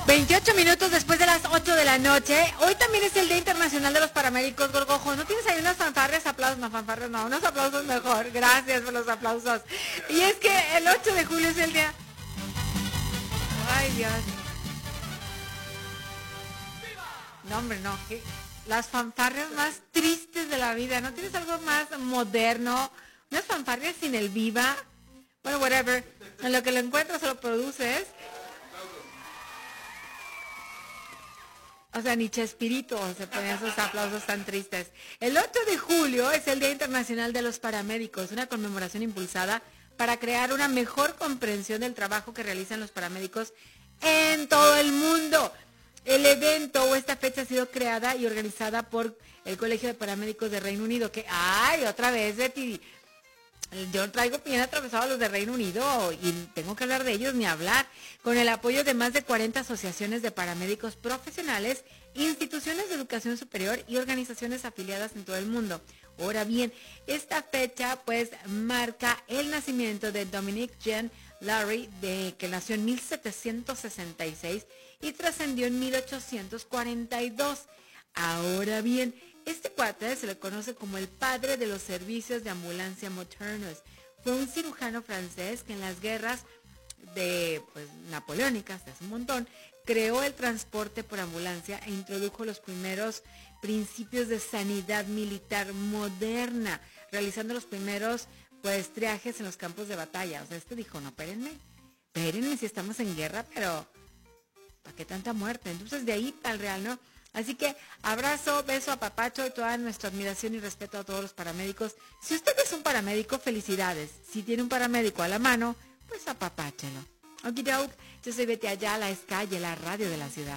28 minutos después de las 8 de la noche. Hoy también es el Día Internacional de los Paramédicos, Gorgojo. ¿No tienes ahí unas fanfarrias? Aplausos, no fanfarrias, no, unos aplausos mejor. Gracias por los aplausos. Y es que el 8 de julio es el día... Ay, Dios. No, hombre, no. ¿Qué? Las fanfarrias más tristes de la vida. ¿No tienes algo más moderno? Unas fanfarrias sin el viva. Bueno, whatever. En lo que lo encuentras o lo produces. O sea, ni Chespirito se ponían esos aplausos tan tristes. El 8 de julio es el Día Internacional de los Paramédicos, una conmemoración impulsada para crear una mejor comprensión del trabajo que realizan los paramédicos en todo el mundo. El evento o esta fecha ha sido creada y organizada por el Colegio de Paramédicos de Reino Unido, que, ay, otra vez, Betty, yo traigo bien atravesado a los de Reino Unido y tengo que hablar de ellos ni hablar, con el apoyo de más de 40 asociaciones de paramédicos profesionales, instituciones de educación superior y organizaciones afiliadas en todo el mundo. Ahora bien, esta fecha pues marca el nacimiento de Dominic Jean Larry, que nació en 1766 y trascendió en 1842. Ahora bien, este cuate se le conoce como el padre de los servicios de ambulancia modernos. Fue un cirujano francés que en las guerras napoleónicas, de hace un montón, creó el transporte por ambulancia e introdujo los primeros principios de sanidad militar moderna, realizando los primeros triajes en los campos de batalla. O sea, dijo, no, espérenme si estamos en guerra, pero ¿para qué tanta muerte? Entonces de ahí al real, ¿no? Así que abrazo, beso, apapacho y toda nuestra admiración y respeto a todos los paramédicos. Si usted es un paramédico, felicidades. Si tiene un paramédico a la mano, pues apapáchelo. Okidoke, yo soy Betty Ayala, es Calle, la radio de la ciudad.